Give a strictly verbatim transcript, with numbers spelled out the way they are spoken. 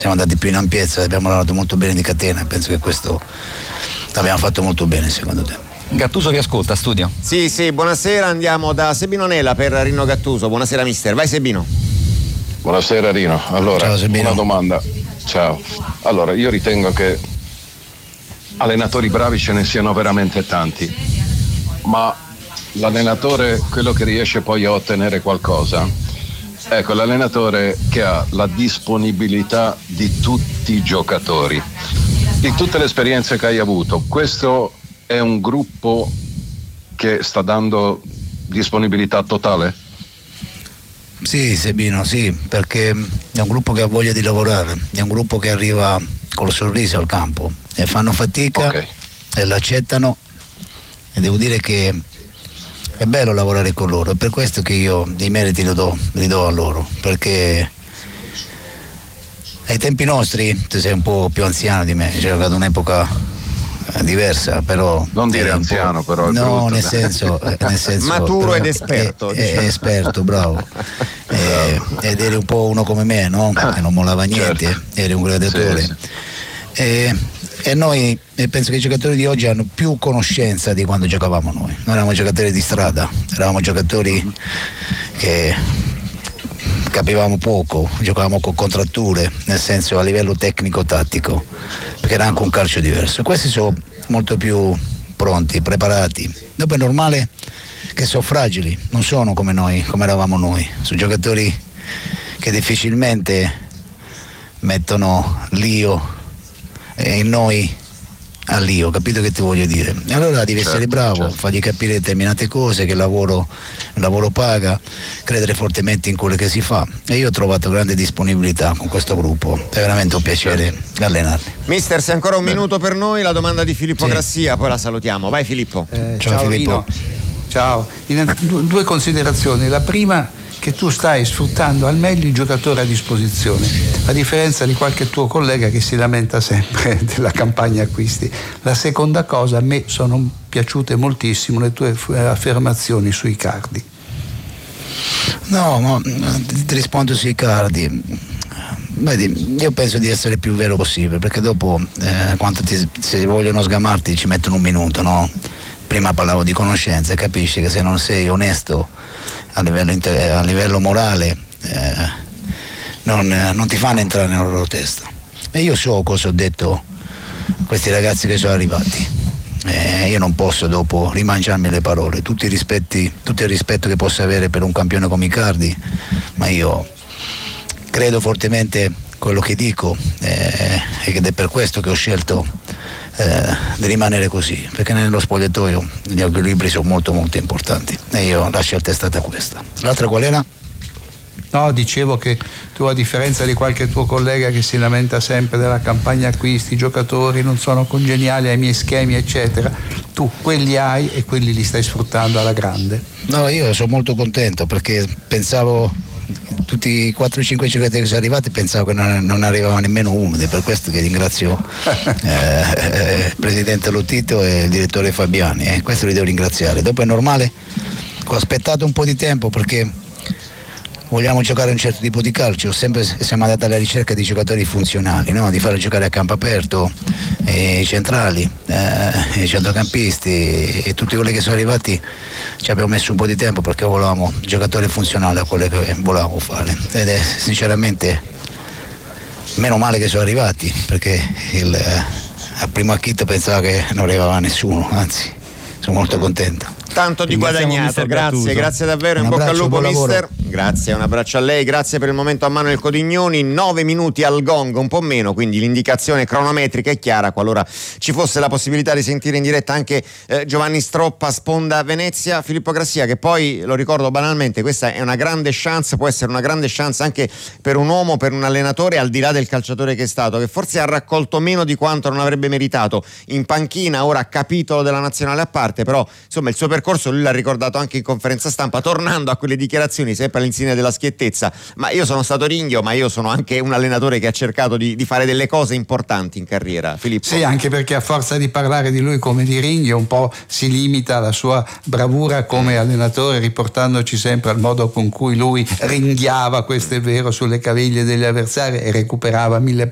siamo andati più in ampiezza, abbiamo lavorato molto bene di catena, penso che questo l'abbiamo fatto molto bene secondo te. Gattuso vi ascolta, studio. Sì, sì, buonasera, andiamo da Sebino Nella per Rino Gattuso. Buonasera mister, vai Sebino. Buonasera Rino, allora Ciao, Sebino. Una domanda, ciao. Allora io ritengo che allenatori bravi ce ne siano veramente tanti, ma l'allenatore, quello che riesce poi a ottenere qualcosa, ecco, l'allenatore che ha la disponibilità di tutti i giocatori, di tutte le esperienze che hai avuto. Questo è un gruppo che sta dando disponibilità totale? Sì, Sebino, sì, perché è un gruppo che ha voglia di lavorare, è un gruppo che arriva col sorriso al campo e fanno fatica, okay, e l'accettano, e devo dire che è bello lavorare con loro, è per questo che io i meriti li do, li do a loro, perché ai tempi nostri, tu sei un po' più anziano di me, c'è stata un'epoca diversa, però non dire anziano, però è no, brutto. nel senso, nel senso maturo ed esperto, è, è esperto, bravo, eh, ed eri un po' uno come me, no? Che non mollava niente, certo, eri un gladiatore, sì, sì. E, e noi e penso che i giocatori di oggi hanno più conoscenza di quando giocavamo noi. Noi eravamo giocatori di strada, eravamo giocatori che capivamo poco, giocavamo con contratture, nel senso a livello tecnico-tattico, perché era anche un calcio diverso. Questi sono molto più pronti, preparati. Dopo è normale che sono fragili, non sono come noi, come eravamo noi. Sono giocatori che difficilmente mettono l'io in noi all'io, capito che ti voglio dire? E allora devi certo, essere bravo, certo, fargli capire determinate cose, che il lavoro, il lavoro paga, credere fortemente in quello che si fa, e io ho trovato grande disponibilità con questo gruppo, è veramente un piacere, certo, allenarli. Mister, se ancora un Beh. minuto per noi, la domanda di Filippo sì. Grassia, poi la salutiamo. Vai Filippo. Eh, ciao, ciao Filippo. Rino. Ciao, in, due considerazioni. La prima, che tu stai sfruttando al meglio il giocatore a disposizione, a differenza di qualche tuo collega che si lamenta sempre della campagna acquisti. La seconda cosa, a me sono piaciute moltissimo le tue affermazioni sui Icardi. No, ma ti rispondo sui Icardi. Vedi, io penso di essere più vero possibile, perché dopo eh, quando ti, se vogliono sgamarti ci mettono un minuto, no? Prima parlavo di conoscenza, e capisci che se non sei onesto a livello, inter- a livello morale eh, non, eh, non ti fanno entrare nella loro testa. E io so cosa ho detto a questi ragazzi che sono arrivati, eh, io non posso dopo rimangiarmi le parole, tutti i rispetti, tutto il rispetto che posso avere per un campione come Icardi, ma io credo fortemente quello che dico, eh, ed è per questo che ho scelto eh, di rimanere così, perché nello spogliatoio gli equilibri sono molto molto importanti e io la scelta è stata questa. L'altra qual era? No, dicevo che tu, a differenza di qualche tuo collega che si lamenta sempre della campagna acquisti, i giocatori non sono congeniali ai miei schemi eccetera, tu quelli hai e quelli li stai sfruttando alla grande. No, io sono molto contento, perché pensavo, tutti i quattro cinque giocatori che sono arrivati, pensavo che non, non arrivava nemmeno uno, ed è per questo che ringrazio eh, il presidente Lotito e il direttore Fabiani, e eh, questo li devo ringraziare. Dopo è normale, ho aspettato un po' di tempo perché vogliamo giocare un certo tipo di calcio, sempre siamo andati alla ricerca di giocatori funzionali, no? Di farli giocare a campo aperto, eh, i centrali, eh, i centrocampisti e tutti quelli che sono arrivati. Ci abbiamo messo un po' di tempo perché volevamo giocatori funzionali a quello che volevamo fare, ed è sinceramente meno male che sono arrivati, perché il, eh, al primo acchito pensavo che non arrivava nessuno, anzi sono molto contento. Tanto di guadagnato, grazie, grazie davvero, in bocca al lupo mister. Grazie, un abbraccio a lei, grazie per il momento a Manuel Codignoni. Nove minuti al gong, un po' meno, quindi l'indicazione cronometrica è chiara, qualora ci fosse la possibilità di sentire in diretta anche eh, Giovanni Stroppa, Sponda Venezia. Filippo Grassia, che poi, lo ricordo banalmente, questa è una grande chance, può essere una grande chance anche per un uomo, per un allenatore, al di là del calciatore che è stato, che forse ha raccolto meno di quanto non avrebbe meritato in panchina, ora capitolo della nazionale a parte, però insomma il suo percorso lui l'ha ricordato anche in conferenza stampa, tornando a quelle dichiarazioni sempre all'insegna della schiettezza. Ma io sono stato ringhio, ma io sono anche un allenatore che ha cercato di, di fare delle cose importanti in carriera. Filippo? Sì, anche perché a forza di parlare di lui come di ringhio un po' si limita alla sua bravura come allenatore, riportandoci sempre al modo con cui lui ringhiava, questo è vero, sulle caviglie degli avversari e recuperava mille